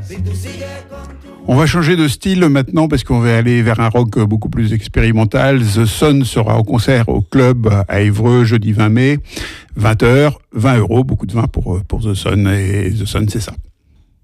On va changer de style maintenant parce qu'on va aller vers un rock beaucoup plus expérimental. The Sun sera au concert au club à Évreux jeudi 20 mai, 20h, 20 €, beaucoup de vin pour The Sun. Et The Sun, c'est ça.